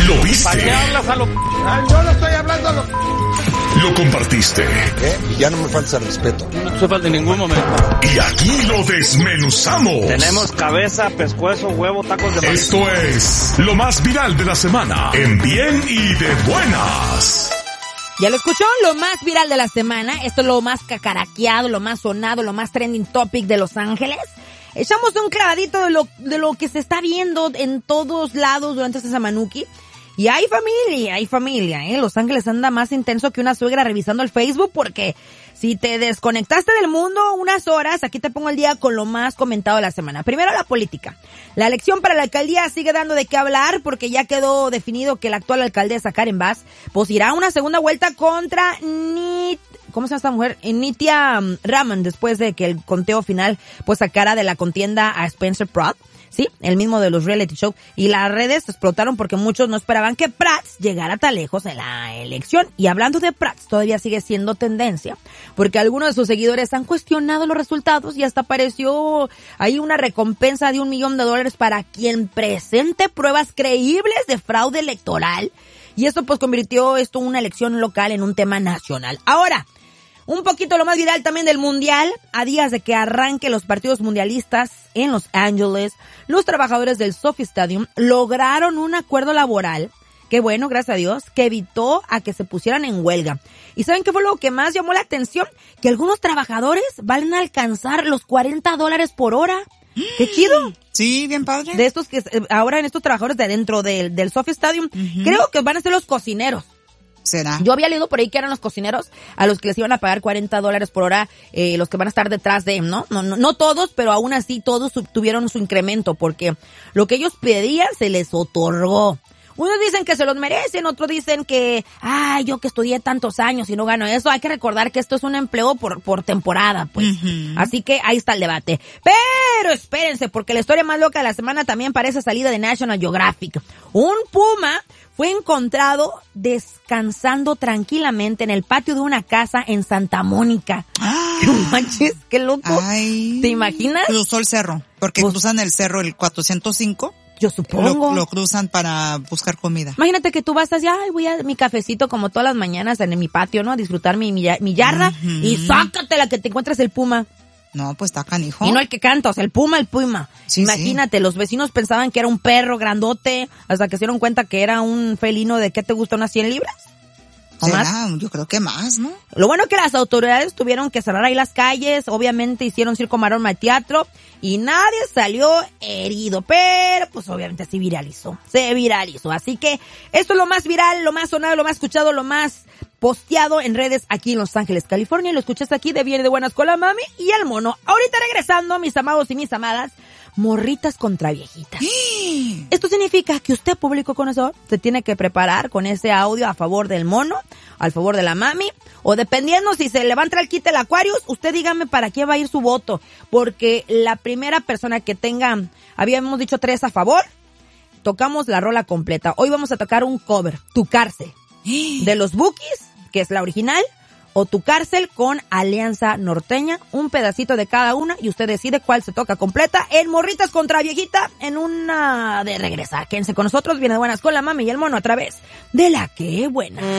¿Lo viste? ¿Para qué hablas a lo... Yo no estoy hablando a lo... ¿Lo compartiste? Y ya no me falta respeto. No te falta en ningún momento. Y aquí lo desmenuzamos. Tenemos cabeza, pescuezo, huevo, tacos de maíz. Esto es lo más viral de la semana, en bien y de buenas. ¿Ya lo escuchó? Lo más viral de la semana. Esto es lo más cacaraqueado, lo más sonado, lo más trending topic de Los Ángeles. Echamos un clavadito de lo que se está viendo en todos lados durante este Samanuki. Y hay familia, ¿eh? Los Ángeles anda más intenso que una suegra revisando el Facebook, porque si te desconectaste del mundo unas horas, aquí te pongo el día con lo más comentado de la semana. Primero, la política. La elección para la alcaldía sigue dando de qué hablar, porque ya quedó definido que la actual alcaldesa Karen Bass pues irá a una segunda vuelta contra ¿cómo se llama esta mujer? Nithya Raman, después de que el conteo final pues sacara de la contienda a Spencer Pratt. Sí, el mismo de los reality shows. Y las redes explotaron porque muchos no esperaban que Prats llegara tan lejos en la elección. Y hablando de Prats, todavía sigue siendo tendencia, porque algunos de sus seguidores han cuestionado los resultados y hasta apareció ahí una recompensa de $1 millón para quien presente pruebas creíbles de fraude electoral. Y esto pues convirtió una elección local en un tema nacional. Ahora, un poquito lo más viral también del mundial. A días de que arranque los partidos mundialistas en Los Ángeles, los trabajadores del SoFi Stadium lograron un acuerdo laboral, que bueno, gracias a Dios, que evitó a que se pusieran en huelga. ¿Y saben qué fue lo que más llamó la atención? Que algunos trabajadores van a alcanzar los $40 por hora. ¡Qué chido! Sí, bien padre. De estos que ahora en estos trabajadores de dentro del SoFi Stadium, creo que van a ser los cocineros. ¿Será? Yo había leído por ahí que eran los cocineros a los que les iban a pagar $40 por hora, los que van a estar detrás de, no todos, pero aún así todos tuvieron su incremento, porque lo que ellos pedían se les otorgó. Unos dicen que se los merecen, otros dicen que, yo que estudié tantos años y no gano eso. Hay que recordar que esto es un empleo por temporada, pues. Así que ahí está el debate. Pero espérense, porque la historia más loca de la semana también parece salida de National Geographic. Un puma fue encontrado descansando tranquilamente en el patio de una casa en Santa Mónica. ¡No manches, qué loco! Ay, ¿te imaginas? Cruzó el cerro, porque cruzan el cerro el 405. Yo supongo. Lo cruzan para buscar comida. Imagínate que tú vas así, voy a mi cafecito como todas las mañanas en mi patio, ¿no? A disfrutar mi yarda, y sácatela que te encuentras el puma. No, pues está canijo. Y no el que canta, o sea, el puma. Sí, imagínate, sí. Los vecinos pensaban que era un perro grandote, hasta que se dieron cuenta que era un felino de, ¿qué te gusta? ¿Unas 100 libras? ¿O ¿será? Más? Yo creo que más, ¿no? Lo bueno es que las autoridades tuvieron que cerrar ahí las calles, obviamente hicieron circo, maroma, teatro, y nadie salió herido, pero pues obviamente se viralizó. Así que esto es lo más viral, lo más sonado, lo más escuchado, lo más posteado en redes aquí en Los Ángeles, California. Y lo escuchaste aquí de Bien de Buenas con la Mami y el Mono. Ahorita regresando, mis amados y mis amadas, morritas contra viejitas. Esto significa que usted, público conocedor, se tiene que preparar con ese audio a favor del Mono, a favor de la Mami, o dependiendo si se le va a entrar el kit del Aquarius, usted dígame para qué va a ir su voto, porque la primera persona que tenga, habíamos dicho 3 a favor, tocamos la rola completa. Hoy vamos a tocar un cover, Tu Cárcel, de los Bookies, que es la original, o Tu Cárcel con Alianza Norteña, un pedacito de cada una, y usted decide cuál se toca completa en Morritas contra Viejita, en una de regresar. Quédense con nosotros, Viene de Buenas con la Mami y el Mono a través de La Que Buena.